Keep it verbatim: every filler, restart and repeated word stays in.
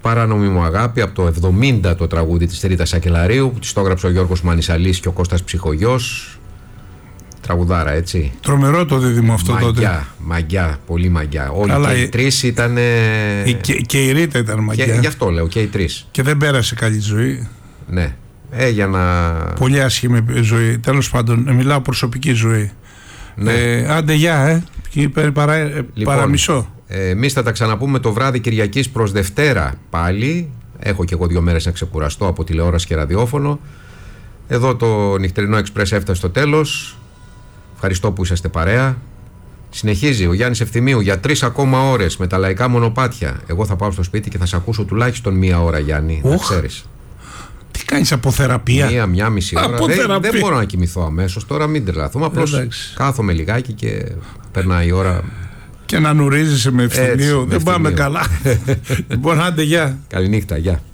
Παράνομη μου αγάπη, από το εβδομήντα το τραγούδι της Ρίτας Σακελαρίου, που της το έγραψε ο Γιώργος Μανισαλής και ο Κώστας Ψυχογιός. Τραγουδάρα, έτσι. Τρομερό το δίδυμο αυτό μαγιά, τότε. Μαγιά, μαγιά, πολύ μαγιά. Όλοι Καλά, και οι η... τρεις ήταν. Και, και η Ρίτα ήταν μαγιά. Και, γι' αυτό λέω, και οι τρεις. Και δεν πέρασε καλή ζωή. Ναι. Ε, για να... Πολύ άσχημη ζωή. Τέλος πάντων, μιλάω προσωπική ζωή. Ναι. Ε, άντε γεια, ε. Παρα, ε, λοιπόν, παραμισώ. Ε, εμείς θα τα ξαναπούμε το βράδυ Κυριακής προς Δευτέρα πάλι. Έχω και εγώ δύο μέρες να ξεκουραστώ από τηλεόραση και ραδιόφωνο. Εδώ το νυχτερινό Express έφτασε στο τέλος. Ευχαριστώ που είσαστε παρέα. Συνεχίζει ο Γιάννης Ευθυμίου για τρεις ακόμα ώρες με τα λαϊκά μονοπάτια. Εγώ θα πάω στο σπίτι και θα σε ακούσω τουλάχιστον μία ώρα, Γιάννη. Να ξέρεις. Τι κάνεις, από θεραπεία? Μία, μία μισή ώρα. Δεν, δεν μπορώ να κοιμηθώ αμέσως τώρα, μην τρελαθούμε. Απλώς κάθομαι λιγάκι και περνάει η ώρα. Και να νουρίζεσαι με Ευθυμίου. Δεν με πάμε Ευθυμίου. καλά. Λοιπόν, άντε γεια. Καληνύχτα, γεια.